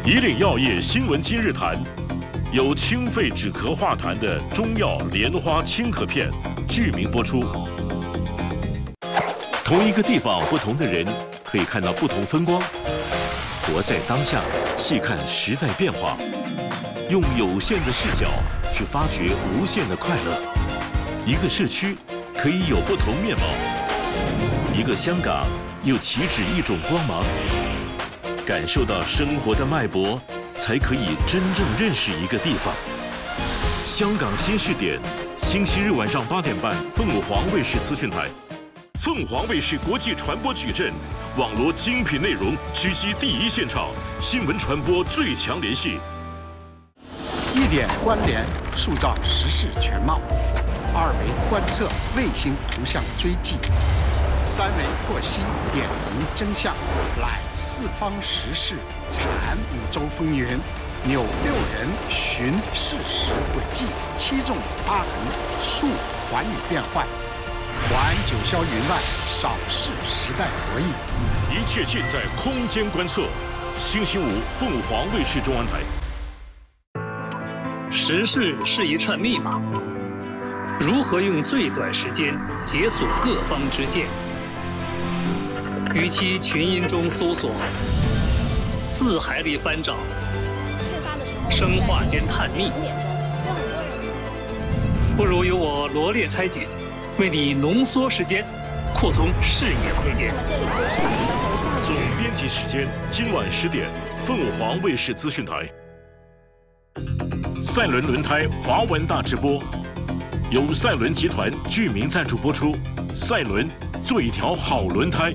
以岭药业新闻今日谈，由清肺止咳化痰的中药莲花清咳片剧名播出。同一个地方，不同的人可以看到不同风光。活在当下，细看时代变化，用有限的视角去发掘无限的快乐。一个市区可以有不同面貌，一个香港又岂止一种光芒。感受到生活的脉搏，才可以真正认识一个地方。香港新视点，星期日晚上8点半，凤凰卫视资讯台。凤凰卫视国际传播矩阵，网罗精品内容，狙击第一现场，新闻传播最强联系。 1点关联，塑造时事全貌；2维观测，卫星图像追迹；3维获悉，点明真相，览四方时事，产五洲风云，纽6人，寻事实轨迹，7纵8横，述寰宇变幻。环九霄云外，扫视时代博弈， 一切尽在空间观测。星期五，凤凰卫视中文台。 时事是一串密码，如何用最短时间解锁各方之见？与其群音中搜索，字海里翻找，生化间探秘，不如由我罗列拆解。为你浓缩时间，扩充视野空间。 总编辑时间：今晚10点，凤凰卫视资讯台。赛伦轮胎华文大直播，由赛伦集团剧名赞助播出。赛伦，做一条好轮胎。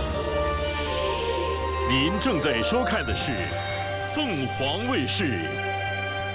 您正在收看的是凤凰卫视